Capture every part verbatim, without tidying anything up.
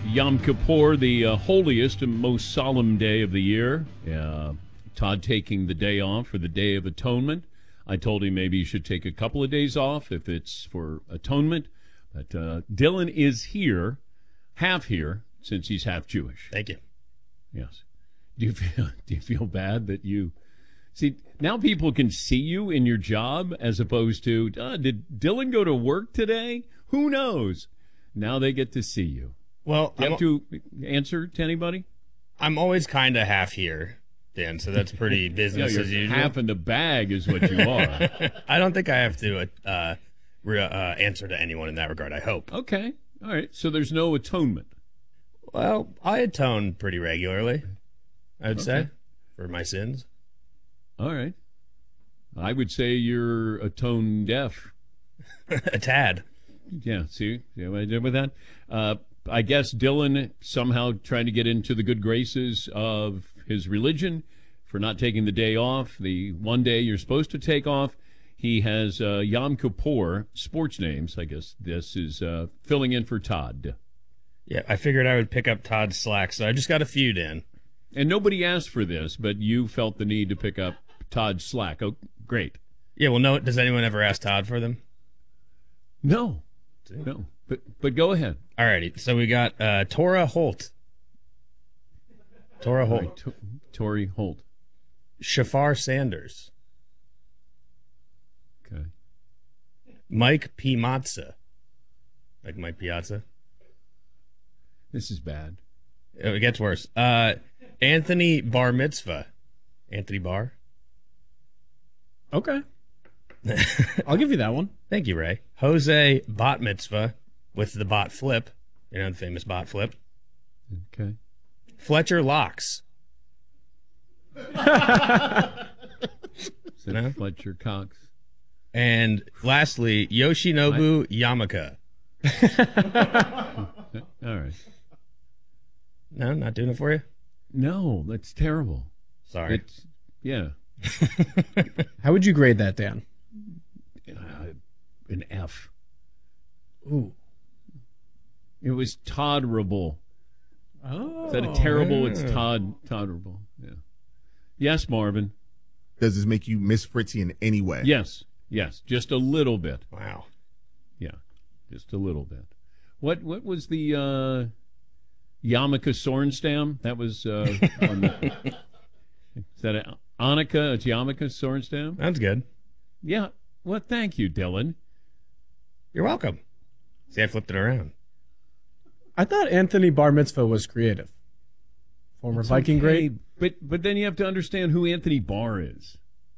Yom Kippur, the uh, holiest and most solemn day of the year. Uh, Todd taking the day off for the Day of Atonement. I told him maybe he should take a couple of days off if it's for atonement. But uh, Dylan is here, half here, since he's half Jewish. Thank you. Yes. Do you feel, do you feel bad that you... See, now people can see you in your job as opposed to, uh, did Dylan go to work today? Who knows? Now they get to see you. Well, You I'm, have to answer to anybody? I'm always kind of half here, Dan, so that's pretty business Yeah, as you're usual. half in the bag is what you are. I don't think I have to uh, re- uh, answer to anyone in that regard, I hope. Okay. All right. So there's no atonement. Well, I atone pretty regularly, I would Okay. say, for my sins. All right. I would say you're atone deaf. A tad. Yeah, see, see what I did with that? Uh, I guess Dylan somehow trying to get into the good graces of his religion for not taking the day off, the one day you're supposed to take off. He has uh, Yom Kippur, sports names, I guess this is uh, filling in for Todd. Yeah, I figured I would pick up Todd's slack, so I just got a few, Dan. And nobody asked for this, but you felt the need to pick up Todd's slack. Oh, great. Yeah, well, no, does anyone ever ask Todd for them? No, no, but but go ahead. Alrighty, so we got uh, Tora Holt. Tora All Holt. right, T- Tori Holt. Shafar Sanders. Okay. Mike Piazza. Like Mike Piazza. This is bad. It gets worse. Uh, Anthony Bar Mitzvah. Anthony Bar. Okay. I'll give you that one. Thank you, Ray. Jose Bot Mitzvah with the bot flip. You know, the famous bot flip. Okay. Fletcher Locks. Is it No? Fletcher Cox? And lastly, Yoshinobu Yamaka. All right. No, not doing it for you? No, that's terrible. Sorry. It's, yeah, How would you grade that, Dan? uh, an F. Ooh. It was tolerable. Oh. Is that a terrible? It's yeah. Todd tolerable. Yeah. Yes, Marvin. Does this make you miss Fritzy in any way? Yes. Yes. Just a little bit. Wow. Yeah. Just a little bit. What What was the uh, Yamaka Sorenstam? That was uh, on the. Is that a, Annika? It's Yamaka Sorenstam? That's good. Yeah. Well, thank you, Dylan. You're welcome. See, I flipped it around. I thought Anthony Bar Mitzvah was creative. Former It's Viking okay, great. But but then you have to understand who Anthony Barr is.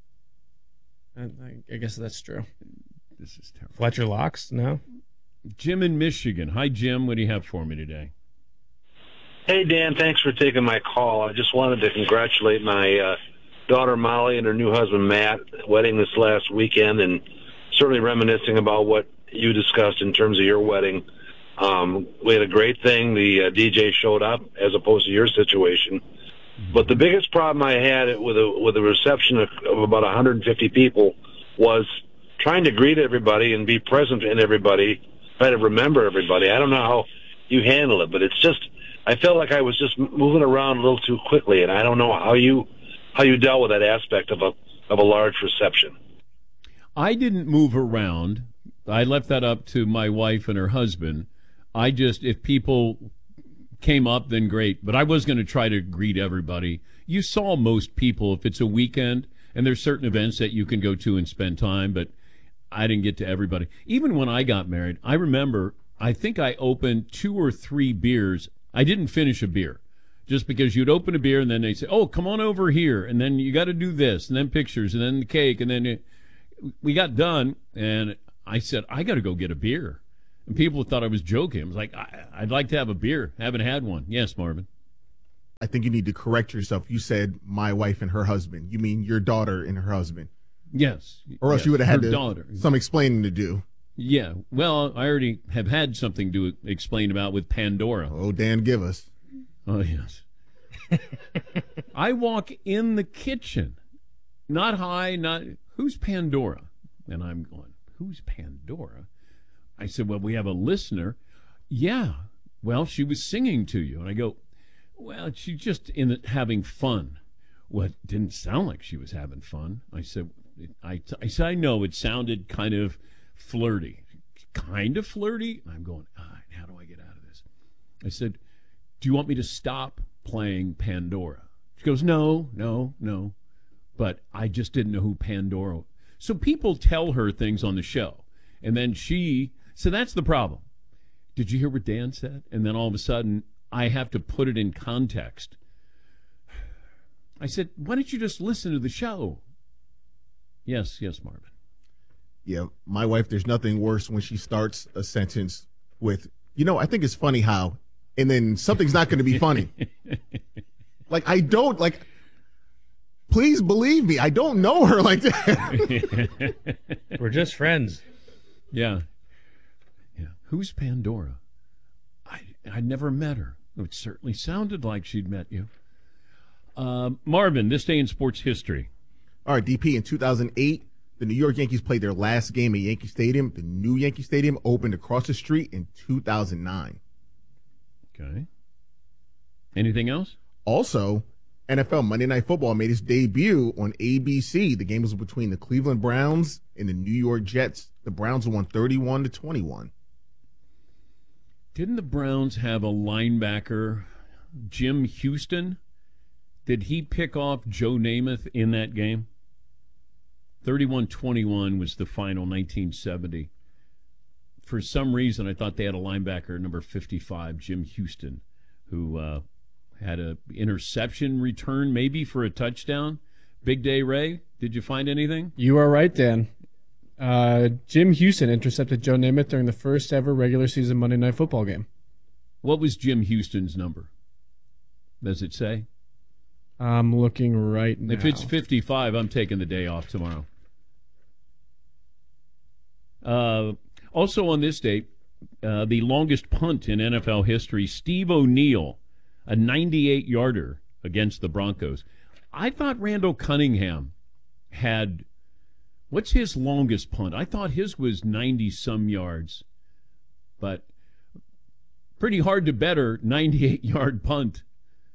I, I guess that's true. This is terrible. Fletcher Locks? No? Jim in Michigan. Hi, Jim. What do you have for me today? Hey, Dan, thanks for taking my call. I just wanted to congratulate my uh, daughter Molly and her new husband Matt, wedding this last weekend, and certainly reminiscing about what you discussed in terms of your wedding. Um, we had a great thing. The uh, D J showed up as opposed to your situation. But the biggest problem I had with a, with a reception of, of about one hundred fifty people was trying to greet everybody and be present in everybody, try to remember everybody. I don't know how you handle it, but it's just, I felt like I was just moving around a little too quickly, and I don't know how you how you dealt with that aspect of a of a large reception. I didn't move around. I left that up to my wife and her husband. I just, if people came up, then great. But I was going to try to greet everybody. You saw most people if it's a weekend, and there's certain events that you can go to and spend time, but I didn't get to everybody. Even when I got married, I remember, I think I opened two or three beers. I didn't finish a beer. Just because you'd open a beer and then they'd say, oh, come on over here, and then you got to do this, and then pictures, and then the cake, and then it, we got done, and I said, I got to go get a beer. And people thought I was joking. I was like, I, I'd like to have a beer. Haven't had one. Yes, Marvin. I think you need to correct yourself. You said my wife and her husband. You mean your daughter and her husband. Yes. Or else yes. you would have had Her to, daughter. some explaining to do. Yeah. Well, I already have had something to explain about with Pandora. Oh, Dan, give us. Oh, yes. I walk in the kitchen. Not high, not... Who's Pandora? And I'm going, who's Pandora? I said, well, we have a listener. Yeah, Well, she was singing to you. And I go, well, she's just in it having fun. Well, it didn't sound like she was having fun. I said, I, I said, I know it sounded kind of flirty. Kind of flirty? And I'm going, ah, how do I get out of this? I said, do you want me to stop playing Pandora? She goes, no, no, no. But I just didn't know who Pandora was. So people tell her things on the show. And then she, so that's the problem. Did you hear what Dan said? And then all of a sudden, I have to put it in context. I said, why don't you just listen to the show? Yes, yes, Marvin. Yeah, my wife, there's nothing worse when she starts a sentence with, you know, I think it's funny how, and then something's not going to be funny. Like, I don't, like, please believe me, I don't know her like that. We're just friends. Yeah. Yeah. Who's Pandora? I I never met her. It certainly sounded like she'd met you. Uh, Marvin, this day in sports history. All right, D P, in two thousand eight, the New York Yankees played their last game at Yankee Stadium. The new Yankee Stadium opened across the street in two thousand nine. Okay. Anything else? Also, N F L Monday Night Football made its debut on A B C. The game was between the Cleveland Browns and the New York Jets. The Browns won thirty-one to twenty-one. Didn't the Browns have a linebacker, Jim Houston? Did he pick off Joe Namath in that game? thirty-one twenty-one was the final, nineteen seventy. For some reason, I thought they had a linebacker, number fifty-five, Jim Houston, who uh, had an interception return, maybe for a touchdown. Big Day Ray, did you find anything? You are right, Dan. Uh, Jim Houston intercepted Joe Namath during the first ever regular season Monday Night Football game. What was Jim Houston's number? Does it say? I'm looking right now. If it's fifty-five, I'm taking the day off tomorrow. Uh, also on this date, uh, the longest punt in N F L history, Steve O'Neill, a ninety-eight yarder against the Broncos. I thought Randall Cunningham had, what's his longest punt? I thought his was ninety-some yards, but pretty hard to better ninety-eight-yard punt.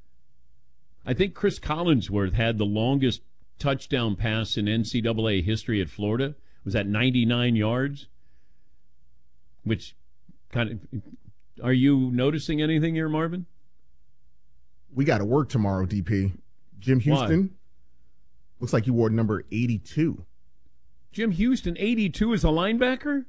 I think Chris Collinsworth had the longest touchdown pass in N C double A history at Florida. It was at ninety-nine yards, which kind of, are you noticing anything here, Marvin? We got to work tomorrow, D P. Jim Houston, Why? Looks like he wore number eighty-two. Jim Houston, eighty-two as a linebacker?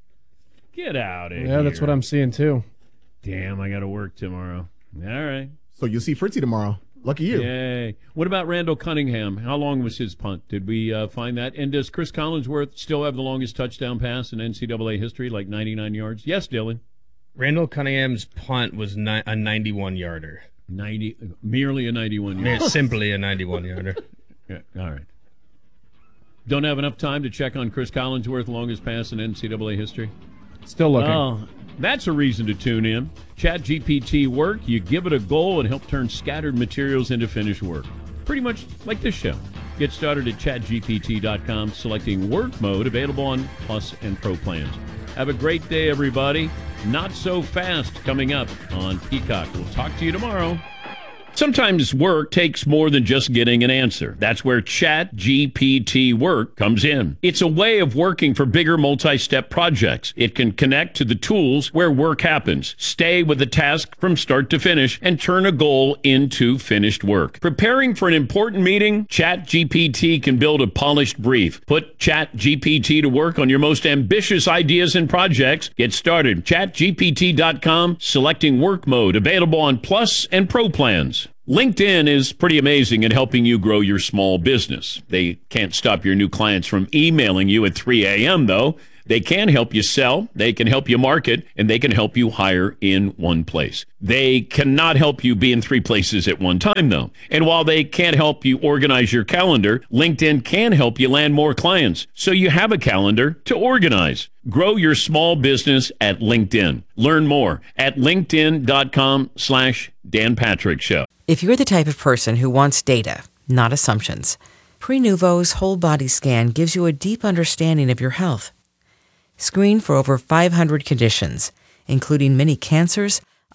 Get out of yeah, here. Yeah, that's what I'm seeing too. Damn, I got to work tomorrow. All right. So you'll see Fritzy tomorrow. Lucky you. Yay. What about Randall Cunningham? How long was his punt? Did we uh, find that? And does Chris Collinsworth still have the longest touchdown pass in N C double A history, like ninety-nine yards? Yes, Dylan. Randall Cunningham's punt was ni- a ninety-one yarder. ninety, merely a ninety-one Yeah, yarder. simply a ninety-one yarder. Yeah, all right. Don't have enough time to check on Chris Collinsworth, longest pass in N C double A history? Still looking. Oh, that's a reason to tune in. ChatGPT Work, you give it a goal and help turn scattered materials into finished work. Pretty much like this show. Get started at chat G P T dot com, selecting work mode, available on Plus and Pro plans. Have a great day, everybody. Not So Fast coming up on Peacock. We'll talk to you tomorrow. Sometimes work takes more than just getting an answer. That's where ChatGPT Work comes in. It's a way of working for bigger multi-step projects. It can connect to the tools where work happens, stay with the task from start to finish, and turn a goal into finished work. Preparing for an important meeting? ChatGPT can build a polished brief. Put ChatGPT to work on your most ambitious ideas and projects. Get started. chat G P T dot com, selecting work mode, available on Plus and Pro plans. LinkedIn is pretty amazing at helping you grow your small business. They can't stop your new clients from emailing you at three a.m., though. They can help you sell, they can help you market, and they can help you hire in one place. They cannot help you be in three places at one time, though. And while they can't help you organize your calendar, LinkedIn can help you land more clients, so you have a calendar to organize. Grow your small business at LinkedIn. Learn more at linkedin dot com slash Dan Patrick Show. If you're the type of person who wants data, not assumptions, Prenuvo's whole body scan gives you a deep understanding of your health. Screen for over five hundred conditions, including many cancers,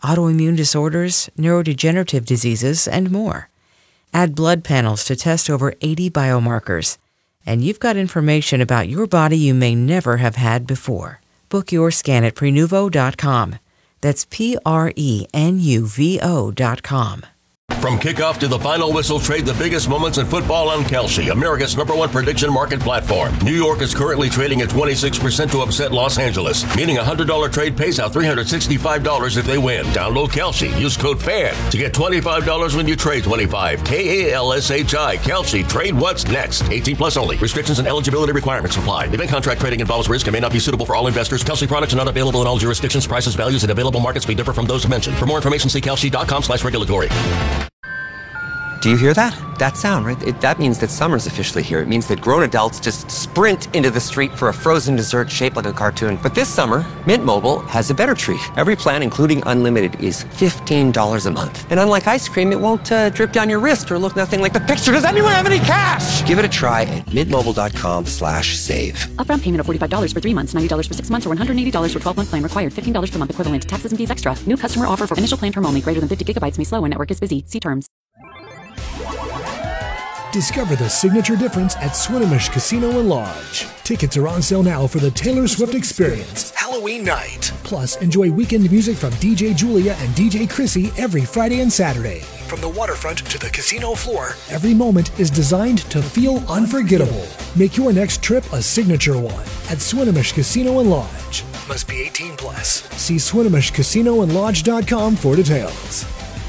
autoimmune disorders, neurodegenerative diseases, and more. Add blood panels to test over eighty biomarkers, and you've got information about your body you may never have had before. Book your scan at prenuvo dot com. That's P R E N U V O dot com. From kickoff to the final whistle, trade the biggest moments in football on Kalshi, America's number one prediction market platform. New York is currently trading at twenty-six percent to upset Los Angeles, meaning a one hundred dollars trade pays out three hundred sixty-five dollars if they win. Download Kalshi. Use code FAN to get twenty-five dollars when you trade twenty-five. K A L S H I. Kalshi. Trade what's next. eighteen plus only. Restrictions and eligibility requirements apply. Event contract trading involves risk and may not be suitable for all investors. Kalshi products are not available in all jurisdictions. Prices, values, and available markets may differ from those mentioned. For more information, see kalshi dot com slash regulatory. Do you hear that? That sound, right? It, that means that summer's officially here. It means that grown adults just sprint into the street for a frozen dessert shaped like a cartoon. But this summer, Mint Mobile has a better treat. Every plan, including unlimited, is fifteen dollars a month. And unlike ice cream, it won't uh, drip down your wrist or look nothing like the picture. Does anyone have any cash? Give it a try at mintmobile.com slash save. Upfront payment of forty-five dollars for three months, ninety dollars for six months, or one hundred eighty dollars for twelve-month plan required. fifteen dollars per month equivalent. Taxes and fees extra. New customer offer for initial plan term only. Greater than fifty gigabytes may slow when network is busy. See terms. Discover the signature difference at Swinomish Casino and Lodge. Tickets are on sale now for the Taylor Swift Experience, Halloween night. Plus, enjoy weekend music from D J Julia and D J Chrissy every Friday and Saturday. From the waterfront to the casino floor, every moment is designed to feel unforgettable. Make your next trip a signature one at Swinomish Casino and Lodge. Must be eighteen plus. See Swinomish Casino and Lodge dot com for details.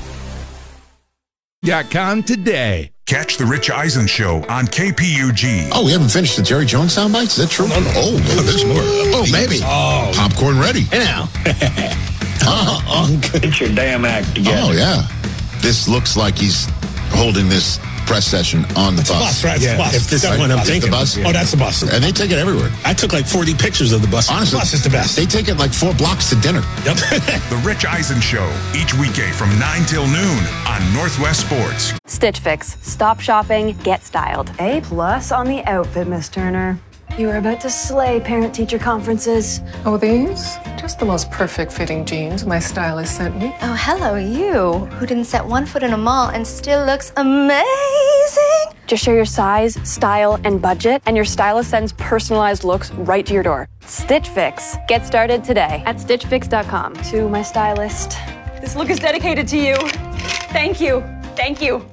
.com today. Catch the Rich Eisen Show on K P U G. Oh, we haven't finished the Jerry Jones sound bites? Is that true? No, no. Oh, no, there's more. Oh, maybe. Oh. Popcorn ready. Hey now. oh, Get your damn act together. Oh, yeah. This looks like he's holding this press session on the it's bus. A bus, right? It's yeah. a bus. If this that's is what I'm The thinking. bus? Oh, that's a bus. And they take it everywhere. I took like forty pictures of the bus. Honestly, the bus is the best. They take it like four blocks to dinner. Yep. The Rich Eisen Show, each weekday from nine till noon on Northwest Sports. Stitch Fix. Stop shopping, get styled. A plus on the outfit, Miss Turner. You are about to slay parent-teacher conferences. Oh, these? Just the most perfect fitting jeans my stylist sent me. Oh, hello, you, who didn't set one foot in a mall and still looks amazing. Just share your size, style, and budget, and your stylist sends personalized looks right to your door. Stitch Fix. Get started today at stitch fix dot com. To my stylist, this look is dedicated to you. Thank you. Thank you.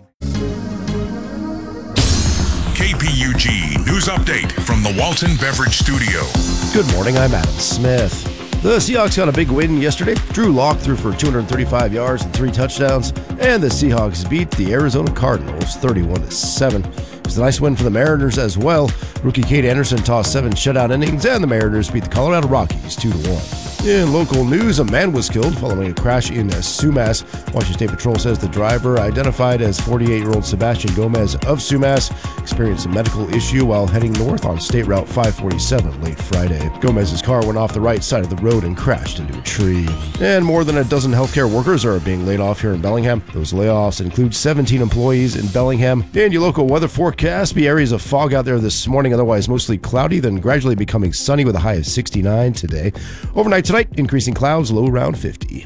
K P U G News Update from the Walton Beverage Studio. Good morning, I'm Adam Smith. The Seahawks got a big win yesterday. Drew Lock threw for two hundred thirty-five yards and three touchdowns, and the Seahawks beat the Arizona Cardinals thirty-one to seven. It was a nice win for the Mariners as well. Rookie Kate Anderson tossed seven shutout innings, and the Mariners beat the Colorado Rockies two to one. In local news, a man was killed following a crash in Sumas. Washington State Patrol says the driver, identified as forty-eight-year-old Sebastian Gomez of Sumas, experienced a medical issue while heading north on State Route five forty-seven late Friday. Gomez's car went off the right side of the road and crashed into a tree. And more than a dozen healthcare workers are being laid off here in Bellingham. Those layoffs include seventeen employees in Bellingham. And your local weather forecast: be areas of fog out there this morning, otherwise mostly cloudy, then gradually becoming sunny with a high of sixty-nine today. Overnight tonight, increasing clouds, low around fifty.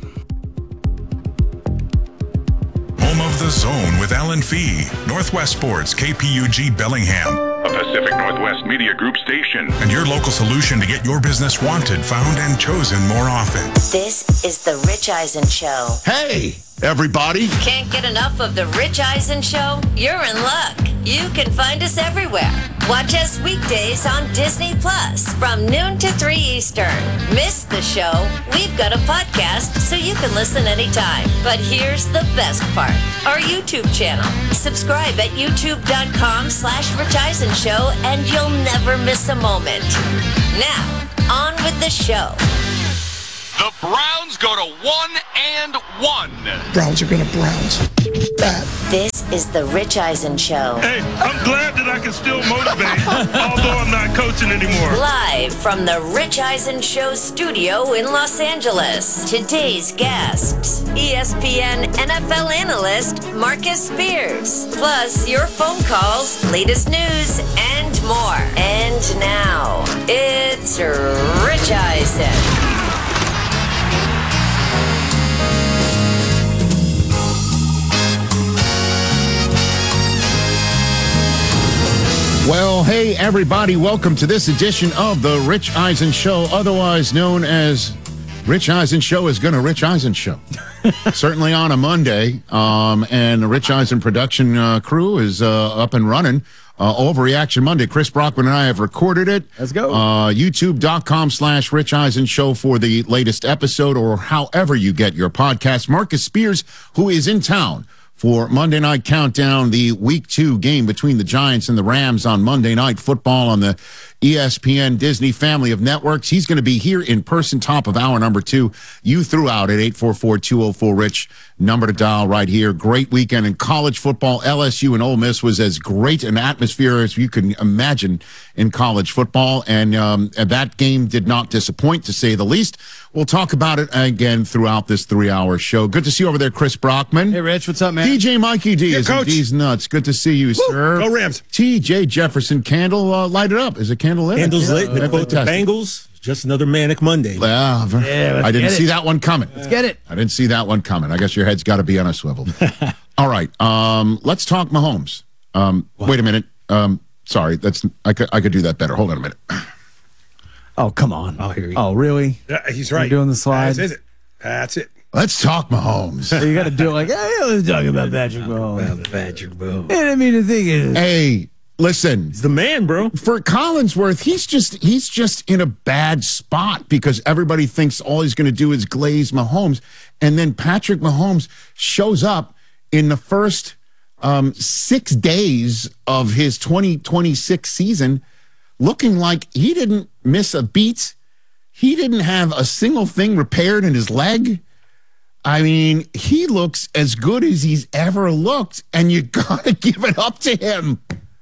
Home of the Zone with Alan Fee. Northwest Sports, K P U G Bellingham. A Pacific Northwest Media Group station. And your local solution to get your business wanted, found, and chosen more often. This is The Rich Eisen Show. Hey, everybody. Can't get enough of The Rich Eisen Show? You're in luck. You can find us everywhere. Watch us weekdays on Disney Plus from noon to three Eastern. Miss the show? We've got a podcast so you can listen anytime. But here's the best part. Our YouTube channel. Subscribe at youtube.com slash Rich Eisen Show and you'll never miss a moment. Now, on with the show. The Browns go to one and one. Browns are going to Browns. Bad. This is The Rich Eisen Show. Hey, I'm glad that I can still motivate, although I'm not coaching anymore. Live from The Rich Eisen Show studio in Los Angeles. Today's guests, E S P N N F L analyst Marcus Spears. Plus your phone calls, latest news, and more. And now, it's Rich Eisen. Well, hey, everybody, welcome to this edition of the Rich Eisen Show, otherwise known as Rich Eisen Show is gonna Rich Eisen Show. Certainly on a Monday, um, and the Rich Eisen production uh, crew is uh, up and running. Uh, Overreaction Monday. Chris Brockman and I have recorded it. Let's go. Uh, YouTube.com slash Rich Eisen Show for the latest episode, or however you get your podcast. Marcus Spears, who is in town for Monday Night Countdown, the week two game between the Giants and the Rams on Monday Night Football on the E S P N Disney family of networks. He's going to be here in person, top of hour number two. You threw out at eight four four, two oh four, RICH, number to dial right here. Great weekend in college football. L S U and Ole Miss was as great an atmosphere as you can imagine in college football, and um, that game did not disappoint, to say the least. We'll talk about it again throughout this three-hour show. Good to see you over there, Chris Brockman. Hey, Rich, what's up, man? D J Mikey D Yeah, is Coach. D's nuts. Good to see you, sir. Go Rams. T J Jefferson Candle, uh, light it up. Is it candle lit? Candles lit. Uh, To quote the fantastic. Bengals, just another manic Monday. Yeah, Yeah, let's I didn't get see it. that one coming. Let's get it. I didn't see that one coming. I guess your head's got to be on a swivel. All right, um, let's talk Mahomes. Um, wait a minute. Um, sorry, that's I could I could do that better. Hold on a minute. Oh, come on. Oh, here you Oh, really? Yeah, he's right. You're doing the slide? That's it. That's it. Let's talk Mahomes. So you got to do it like, hey, let's talk about Patrick Mahomes. Patrick Mahomes. And I mean, the thing is, Hey, listen. He's the man, bro. For Collinsworth, he's just he's just in a bad spot because everybody thinks all he's going to do is glaze Mahomes, and then Patrick Mahomes shows up in the first um, six days of his twenty twenty-six season, looking like he didn't miss a beat. He didn't have a single thing repaired in his leg. I mean, he looks as good as he's ever looked, and you got to give it up to him.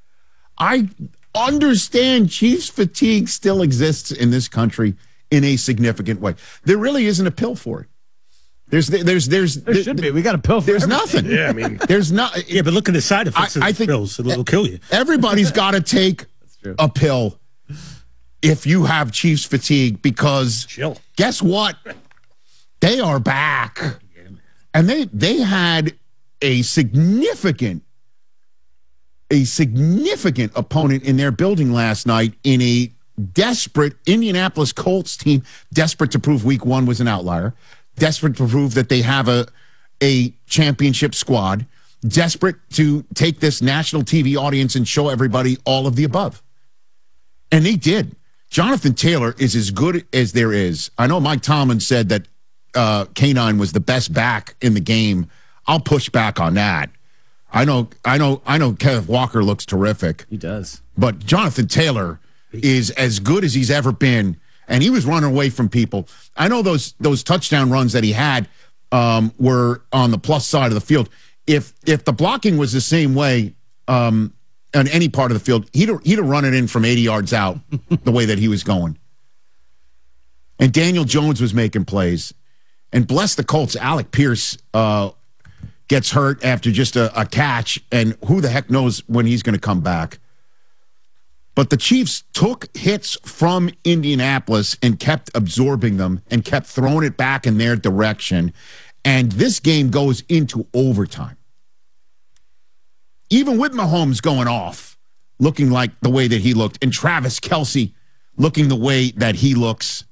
I understand Chiefs fatigue still exists in this country in a significant way. There really isn't a pill for it. There's, there's, there's, there should be. We got a pill for there's everything. nothing. Yeah, I mean, there's not. yeah, but look at the side effects I- of I the think- pills. It'll kill you. Everybody's got to take a pill if you have Chiefs fatigue, because Chill. guess what? They are back. And they they had a significant a significant opponent in their building last night in a desperate Indianapolis Colts team, desperate to prove week one was an outlier, desperate to prove that they have a a championship squad, desperate to take this national T V audience and show everybody all of the above. And they did. Jonathan Taylor is as good as there is. I know Mike Tomlin said that uh, K nine was the best back in the game. I'll push back on that. I know, I know, I know Kenneth Walker looks terrific. He does. But Jonathan Taylor is as good as he's ever been, and he was running away from people. I know those those touchdown runs that he had um, were on the plus side of the field. If if the blocking was the same way um, on any part of the field, he'd have, he'd have run it in from eighty yards out the way that he was going. And Daniel Jones was making plays. And bless the Colts, Alec Pierce uh, gets hurt after just a, a catch, and who the heck knows when he's going to come back. But the Chiefs took hits from Indianapolis and kept absorbing them and kept throwing it back in their direction. And this game goes into overtime. Even with Mahomes going off, looking like the way that he looked, and Travis Kelce looking the way that he looks,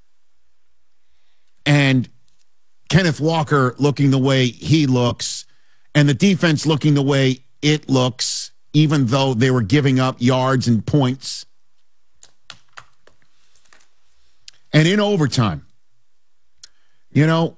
and Kenneth Walker looking the way he looks, and the defense looking the way it looks, even though they were giving up yards and points. And in overtime, you know,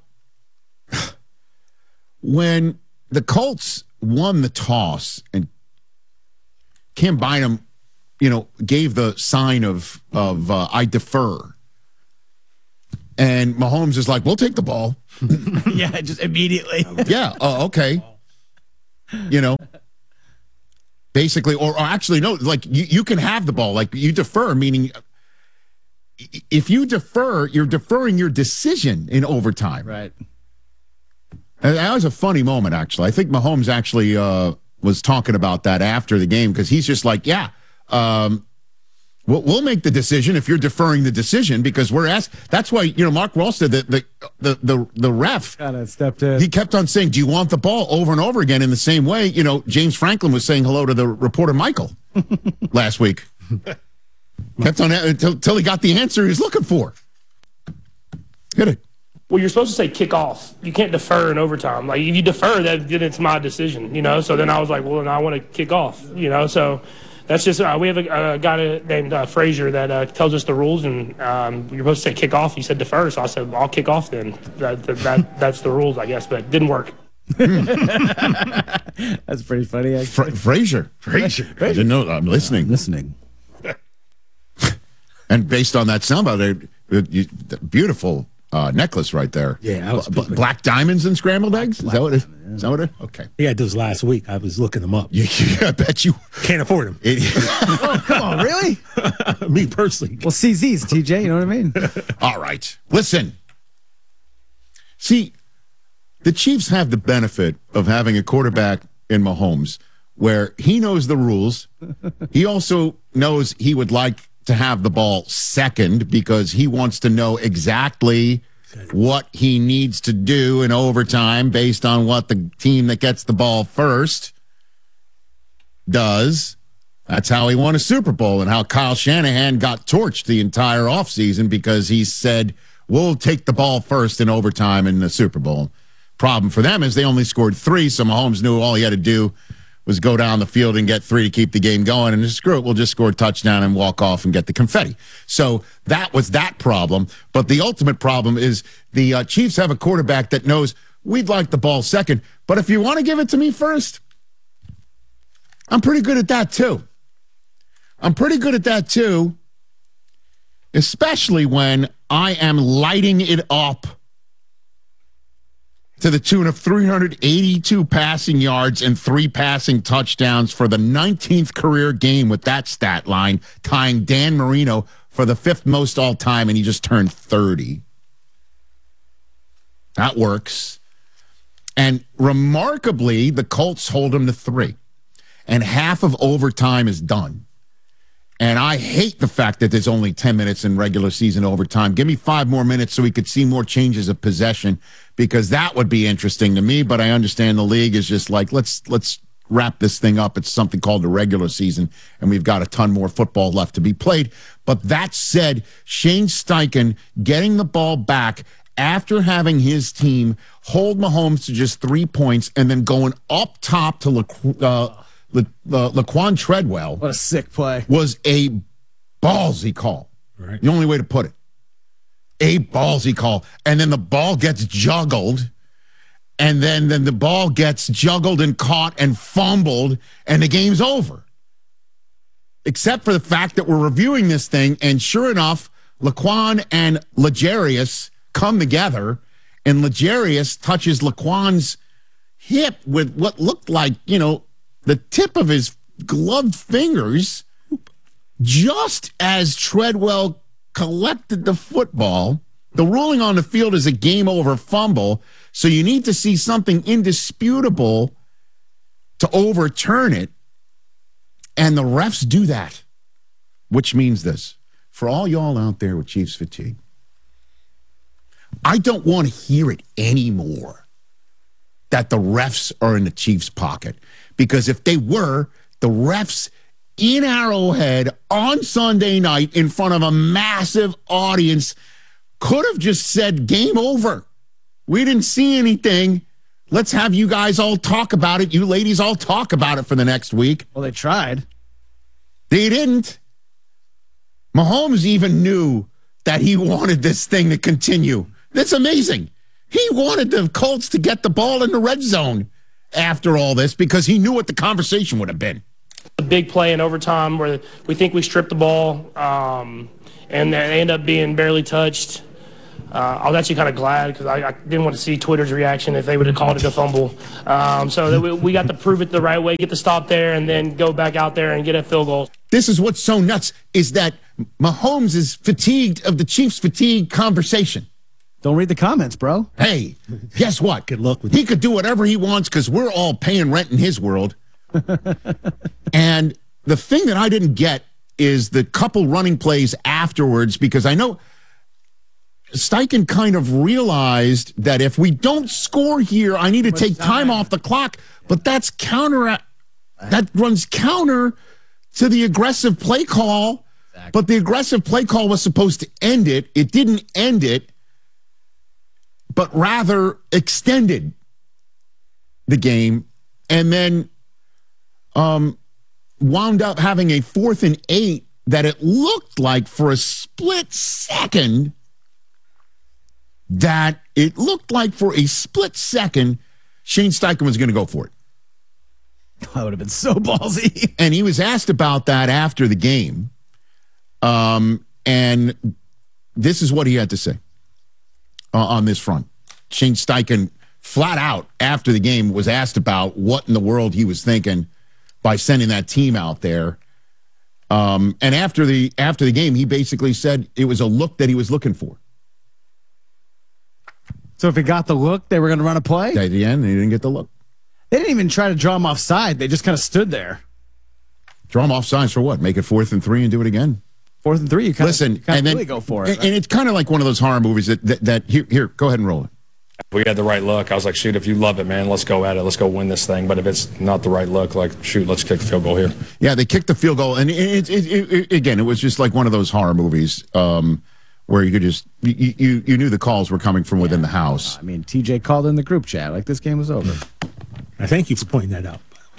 when the Colts won the toss and Cam Bynum, you know, gave the sign of, of uh, I defer, and Mahomes is like, we'll take the ball. Yeah, just immediately. Yeah. Oh, okay. You know, basically, or, or actually, no, like you, you can have the ball. Like you defer, meaning if you defer, you're deferring your decision in overtime. Right. And that was a funny moment, actually. I think Mahomes actually uh, was talking about that after the game, because he's just like, yeah, um, we'll, we'll make the decision if you're deferring the decision, because we're asked. That's why, you know, Mark Ralston, the the the the, the ref, kind of stepped in. He kept on saying, do you want the ball, over and over again in the same way. You know, James Franklin was saying hello to the reporter, Michael. last week. Kept on until, until he got the answer he was looking for. Hit it. Well, you're supposed to say kick off. You can't defer in overtime. Like, if you defer, that, then it's my decision, you know? So then I was like, well, then I want to kick off, you know? So that's just, uh, we have a, a guy named uh, Frazier that uh, tells us the rules, and um, you're supposed to say kick off. He said defer, so I said, well, I'll kick off then. That, that, that That's the rules, I guess, but it didn't work. That's pretty funny. Fra- Frazier. Frazier. I didn't know. I'm listening. I'm listening. And based on that soundbite, beautiful uh, necklace right there. Yeah, I was B- black diamonds and scrambled eggs. Is that what it? Diamond, yeah. Is that what it? Okay. He had those last week. I was looking them up. Yeah, yeah, I bet you can't afford them. Oh, come on, really? Me personally. Well, C Z's, T J. You know what I mean? All right. Listen. See, the Chiefs have the benefit of having a quarterback in Mahomes where he knows the rules. He also knows he would like to have the ball second because he wants to know exactly what he needs to do in overtime based on what the team that gets the ball first does. That's how he won a Super Bowl and how Kyle Shanahan got torched the entire offseason because he said, we'll take the ball first in overtime in the Super Bowl. Problem for them is they only scored three, so Mahomes knew all he had to do was go down the field and get three to keep the game going, and screw it, we'll just score a touchdown and walk off and get the confetti. So that was that problem. But the ultimate problem is the uh, Chiefs have a quarterback that knows we'd like the ball second, but if you want to give it to me first, I'm pretty good at that too. I'm pretty good at that too, especially when I am lighting it up to the tune of three hundred eighty-two passing yards and three passing touchdowns for the nineteenth career game with that stat line, tying Dan Marino for the fifth most all time, and he just turned thirty. That works. And remarkably, the Colts hold him to three, and half of overtime is done. And I hate the fact that there's only ten minutes in regular season overtime. Give me five more minutes so we could see more changes of possession, because that would be interesting to me. But I understand the league is just like, let's let's wrap this thing up. It's something called the regular season, and we've got a ton more football left to be played. But that said, Shane Steichen getting the ball back after having his team hold Mahomes to just three points and then going up top to Le, uh, Le, uh, Laquan Treadwell. What a sick play. Was a ballsy call. Right. The only way to put it. A ballsy call. And then the ball gets juggled. And then, then the ball gets juggled and caught and fumbled. And the game's over. Except for the fact that we're reviewing this thing. And sure enough, Laquan and L'Jarius come together. And L'Jarius touches Laquan's hip with what looked like, you know, the tip of his gloved fingers, just as Treadwell collected the football. The ruling on the field is a game-over fumble, so you need to see something indisputable to overturn it, and the refs do that, which means this. For all y'all out there with Chiefs fatigue, I don't want to hear it anymore that the refs are in the Chiefs' pocket. Because if they were, the refs in Arrowhead on Sunday night in front of a massive audience could have just said, game over. We didn't see anything. Let's have you guys all talk about it. You ladies all talk about it for the next week. Well, they tried. They didn't. Mahomes even knew that he wanted this thing to continue. That's amazing. He wanted the Colts to get the ball in the red zone after all this because he knew what the conversation would have been. A big play in overtime where we think we stripped the ball, um, and they end up being barely touched. Uh, I was actually kind of glad because I, I didn't want to see Twitter's reaction if they would have called it a fumble. Um, so that we, we got to prove it the right way, get the stop there, and then go back out there and get a field goal. This is what's so nuts, is that Mahomes is fatigued of the Chiefs' fatigue conversation. Don't read the comments, bro. Hey, guess what? Good luck with He could do whatever he wants because we're all paying rent in his world. And the thing that I didn't get is the couple running plays afterwards, because I know Steichen kind of realized that if we don't score here, I need to take time off the clock. But that's counter. That runs counter to the aggressive play call, exactly. But the aggressive play call was supposed to end it. It didn't end it, but rather extended the game, and then um, wound up having a fourth and eight that it looked like for a split second that it looked like for a split second Shane Steichen was going to go for it. That would have been so ballsy. And he was asked about that after the game. Um, and this is what he had to say uh, on this front. Shane Steichen, flat out after the game, was asked about what in the world he was thinking by sending that team out there. Um, and after the after the game, he basically said it was a look that he was looking for. So if he got the look, they were going to run a play? At the end, he didn't get the look. They didn't even try to draw him offside. They just kind of stood there. Draw him offsides for what? Make it fourth and three and do it again? Fourth and three, you kind Listen, of, you kind and of then, really go for it. And, right? and it's kind of like one of those horror movies that, that, that here, here, go ahead and roll it. We had the right look. I was like, shoot, if you love it, man, let's go at it. Let's go win this thing. But if it's not the right look, like, shoot, let's kick the field goal here. Yeah, they kicked the field goal. And it, it, it, it, again, it was just like one of those horror movies um, where you could just, you, you, you knew the calls were coming from within the house. I mean, T J called in the group chat like this game was over. I thank you for pointing that out.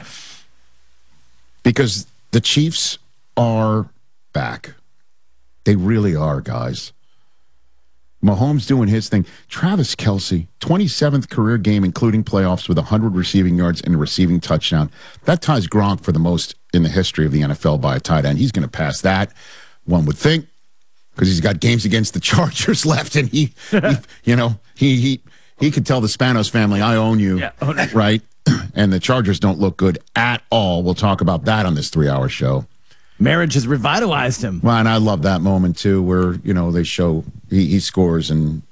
Because the Chiefs are back. They really are, guys. Mahomes doing his thing. Travis Kelce, twenty-seventh career game, including playoffs, with one hundred receiving yards and a receiving touchdown. That ties Gronk for the most in the history of the N F L by a tight end. He's going to pass that, one would think, because he's got games against the Chargers left, and he, he you know, he he he could tell the Spanos family, I own you, yeah. Right? And the Chargers don't look good at all. We'll talk about that on this three-hour show. Marriage has revitalized him. Well, and I love that moment, too, where, you know, they show he, he scores and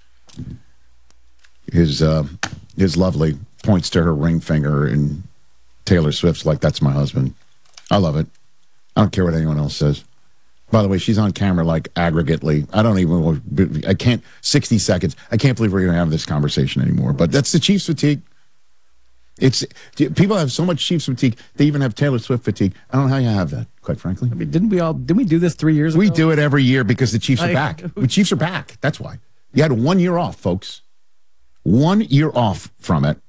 his uh, his lovely points to her ring finger, and Taylor Swift's like, that's my husband. I love it. I don't care what anyone else says. By the way, she's on camera like aggregately. I don't even, I can't, sixty seconds. I can't believe we're going to have this conversation anymore. But that's the Chiefs fatigue. It's people have so much Chiefs fatigue. They even have Taylor Swift fatigue. I don't know how you have that, quite frankly. I mean, didn't we all? Didn't we do this three years ago? We do it every year because the Chiefs like, are back. The Chiefs are back. That's why. You had one year off, folks. One year off from it.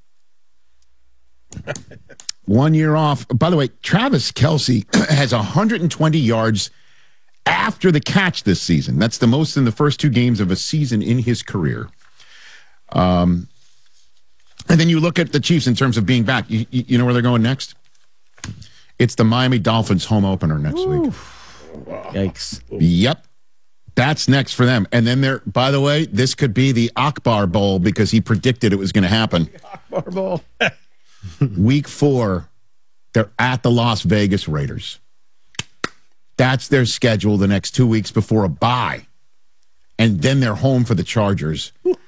One year off. By the way, Travis Kelce has one hundred twenty yards after the catch this season. That's the most in the first two games of a season in his career. Um. And then you look at the Chiefs in terms of being back. You, you know where they're going next? It's the Miami Dolphins home opener next Ooh. week. Yikes. Yep. That's next for them. And then there, by the way, this could be the Akbar Bowl because he predicted it was going to happen. Akbar Bowl. Week four, they're at the Las Vegas Raiders. That's their schedule the next two weeks before a bye. And then they're home for the Chargers.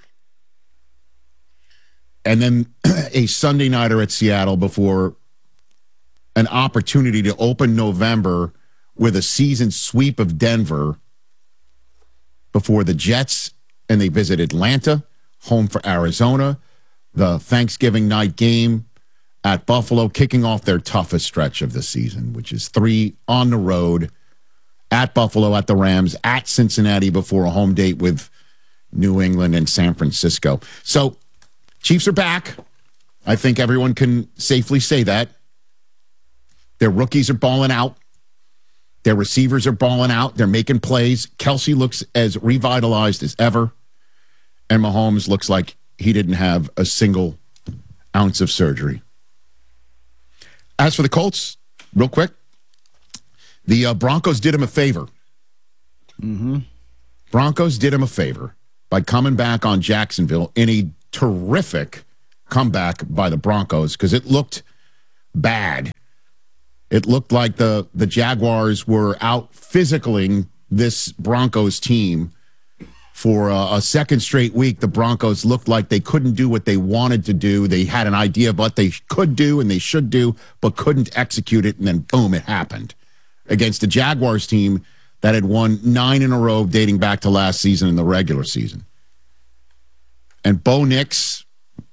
And then a Sunday nighter at Seattle before an opportunity to open November with a season sweep of Denver before the Jets, and they visit Atlanta, home for Arizona, the Thanksgiving night game at Buffalo, kicking off their toughest stretch of the season, which is three on the road, at Buffalo, at the Rams, at Cincinnati before a home date with New England and San Francisco. So Chiefs are back. I think everyone can safely say that. Their rookies are balling out. Their receivers are balling out. They're making plays. Kelce looks as revitalized as ever. And Mahomes looks like he didn't have a single ounce of surgery. As for the Colts, real quick, the uh, Broncos did him a favor. Mm-hmm. Broncos did him a favor by coming back on Jacksonville in a terrific comeback by the Broncos because it looked bad. It looked like the, the Jaguars were out physicaling this Broncos team for a, a second straight week. The Broncos looked like they couldn't do what they wanted to do. They had an idea of what they could do and they should do, but couldn't execute it, and then boom, it happened against the Jaguars team that had won nine in a row dating back to last season in the regular season. And Bo Nix